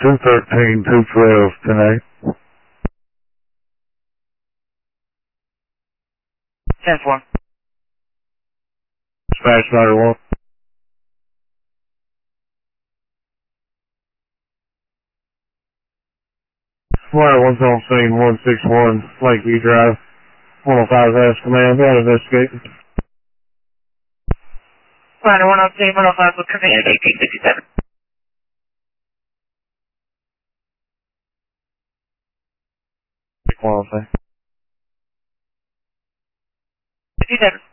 213, 212 tonight. 10-4. Smash Rider 1. Rider 1's on scene 161, Lakeview Drive. 105 has command, and investigate. Rider 1 on scene 105 with command 1857. 57.